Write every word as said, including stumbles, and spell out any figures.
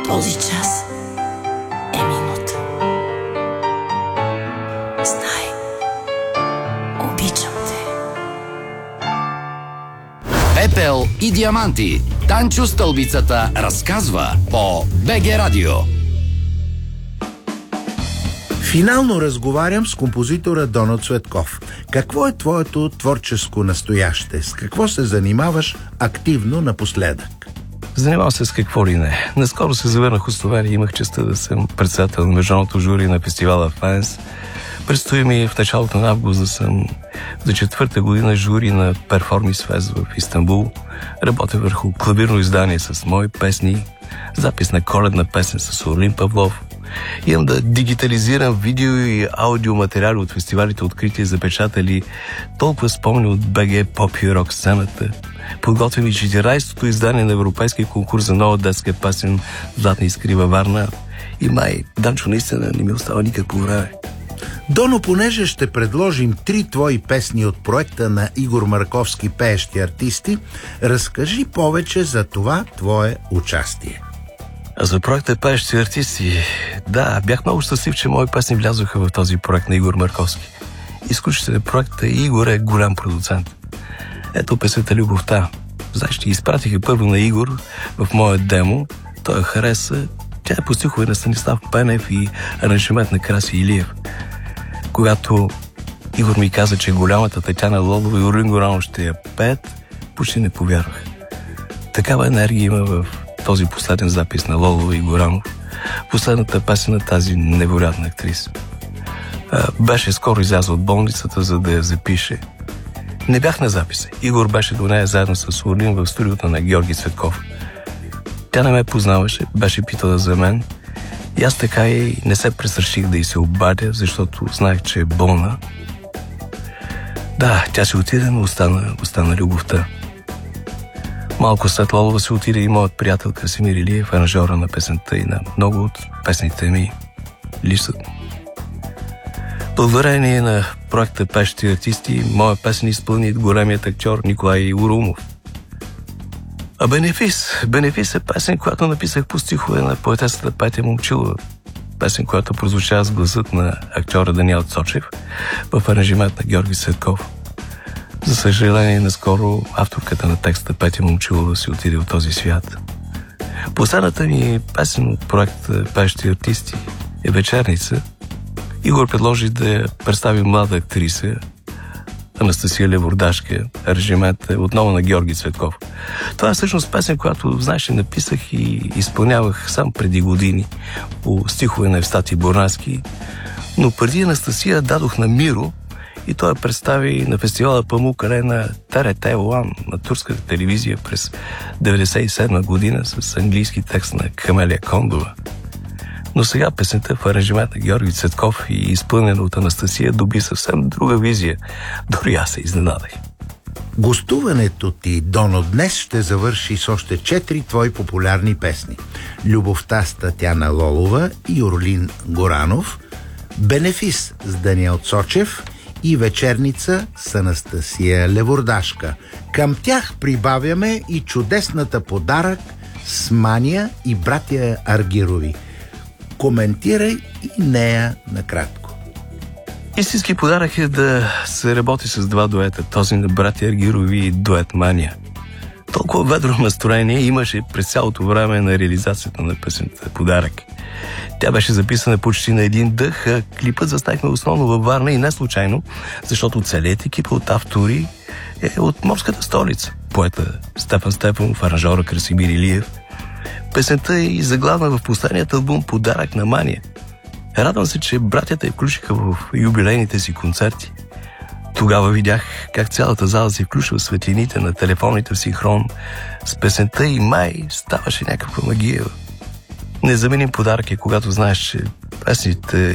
Този час е минута. Знай, обичам те. Пепел и диаманти. Танчо Стълбицата разказва по БГ Радио. Финално разговарям с композитора Доно Цветков. Какво е твоето творческо настояще? С какво се занимаваш активно напоследък? Занимавам се с какво ли не. Наскоро се завърнах от Словения и имах честта да съм председател на международното жури на фестивала Файнс. Предстои ми в началото на август да съм за четвърта година жури на Перформис Фест в Истанбул. Работя върху клавирно издание с мои песни, запис на коледна песен с Орлин Павлов. Имам да дигитализирам видео и аудиоматериали от фестивалите, открити и запечатали толкова спомени от БГ поп и рок сцената. Подготвям и четиринадесетото издание на европейския конкурс за нова детска песен "Златни искри във Варна". И май, Данчо, наистина не ми остава никакво време. Доно, понеже ще предложим три твои песни от проекта на Игор Марковски "Пеещи артисти", разкажи повече за това твое участие. За проекта "Пеещи артисти", да, бях много щастлив, че мои песни влязоха в този проект на Игор Марковски. Изключителен проект и Игор е голям продуцент. Ето песента "Любовта". Знаеш, ще изпратиха първо на Игор в моя демо. Той я хареса. Тя е по стихове на Станислав Пенев и аранжимент на Краси Илиев. Когато Игор ми каза, че голямата Татяна Лолова и Орлин Горанов ще я пеят, почти не повярвах. Такава енергия има в този последен запис на Лолова и Горанов. Последната песен на тази невероятна актриса. А, беше скоро излязла от болницата, за да я запише. Не бях на записа. Игор беше до нея заедно с Орлин в студиото на Георги Цветков. Тя не ме познаваше, беше питала за мен. И аз така и не се престраших да й се обадя, защото знаех, че е болна. Да, тя се отиде, но остана, остана любовта. Малко след Лолова се отиде и моят приятел Красимир Илиев, аранжьора на песента и на много от песните ми "Лисът". Благодарение на проекта "Пеещи артисти", моя песен изпълни големият актьор Николай Урумов. А Бенефис, Бенефис е песен, която написах по стихове на поетесата Петя Момчилова. Песен, която прозвучава с гласът на актьора Даниел Цочев в аранжимент на Георги Цветков. За съжаление, наскоро авторката на текста Петя Момчилова си отиде от този свят. Последната ми песен от проекта "Пеещи артисти" е "Вечерница". Игор предложи да я представи млада актриса Анастасия Левордашка. Аранжимент е отново на Георги Цветков. Това е всъщност песен, която, знаеш, написах и изпълнявах сам преди години по стихове на Евстати Борнаски. Но преди Анастасия дадох на Миро и той я представи на фестивала Памук Арена Т Р Т Елан на турската телевизия през деветдесет и седма година с английски текст на Камелия Кондова. Но сега песента в аранжимент на Георги Цветков и изпълнена от Анастасия доби съвсем друга визия. Дори аз се изненадах. Гостуването ти, Доно, днес ще завърши с още четири твои популярни песни: "Любовта" с Татяна Лолова и Орлин Горанов, "Бенефис" с Даниел Цочев и "Вечерница" с Анастасия Левордашка. Към тях прибавяме и чудесната "Подарък" с Мания и братя Аргирови. Коментирай и нея накратко. Истински подарък е да се работи с два дуета. Този на братя Аргирови и дует "Мания". Толкова ведро настроение имаше през цялото време на реализацията на песента "Подарък". Тя беше записана почти на един дъх, а клипът заснехме основно във Варна и не случайно, защото целият екип от автори е от морската столица. Поета Стефан Стефанов, аранжьора Красимир Илиев. Песента е и заглавна в последният албум "Подарък" на Мания. Радвам се, че братята я включиха в юбилейните си концерти. Тогава видях как цялата зала се включва в светлините на телефоните в синхрон с песента и май ставаше някаква магия. Незаменим подарък е, когато знаеш, че песните